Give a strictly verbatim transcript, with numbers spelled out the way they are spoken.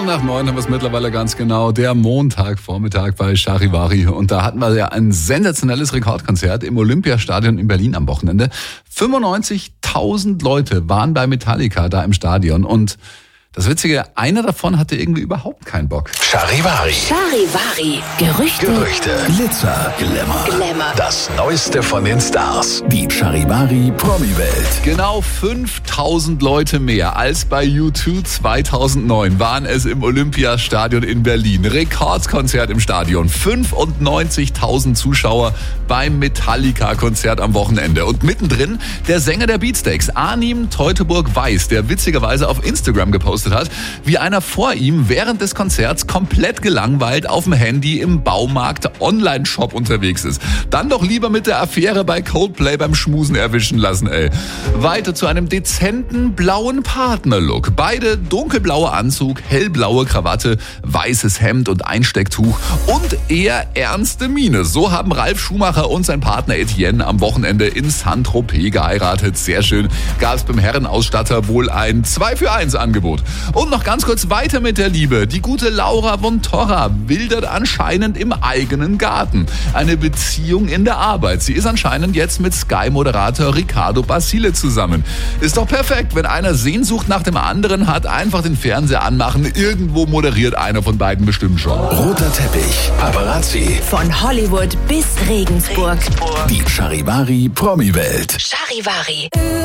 Viertel nach neun haben wir es mittlerweile ganz genau. Der Montagvormittag bei Charivari. Und da hatten wir ja ein sensationelles Rekordkonzert im Olympiastadion in Berlin am Wochenende. fünfundneunzigtausend Leute waren bei Metallica da im Stadion. Und das Witzige, einer davon hatte irgendwie überhaupt keinen Bock. Charivari. Charivari. Gerüchte. Gerüchte. Glitzer. Glamour. Glamour. Das Neueste von den Stars. Die Charivari Promi-Welt. Genau fünftausend Leute mehr als bei U zwei zweitausendneun waren es im Olympiastadion in Berlin. Rekordkonzert im Stadion. fünfundneunzigtausend Zuschauer beim Metallica-Konzert am Wochenende. Und mittendrin der Sänger der Beatsteaks, Arnim Teutoburg-Weiß, der witzigerweise auf Instagram gepostet hat, wie einer vor ihm während des Konzerts komplett gelangweilt auf dem Handy im Baumarkt-Online-Shop unterwegs ist. Dann doch lieber mit der Affäre bei Coldplay beim Schmusen erwischen lassen, ey. Weiter zu einem dezenten blauen Partnerlook. Beide dunkelblauer Anzug, hellblaue Krawatte, weißes Hemd und Einstecktuch und eher ernste Miene. So haben Ralf Schumacher und sein Partner Etienne am Wochenende in Saint-Tropez geheiratet. Sehr schön. Gab es beim Herrenausstatter wohl ein zwei für eins Angebot. Und noch ganz kurz weiter mit der Liebe. Die gute Laura von Torra wildert anscheinend im eigenen Garten. Eine Beziehung in der Arbeit. Sie ist anscheinend jetzt mit Sky-Moderator Riccardo Basile zusammen. Ist doch perfekt, wenn einer Sehnsucht nach dem anderen hat, einfach den Fernseher anmachen. Irgendwo moderiert einer von beiden bestimmt schon. Roter Teppich. Paparazzi. Von Hollywood bis Regensburg. Die Charivari Promi-Welt. Charivari.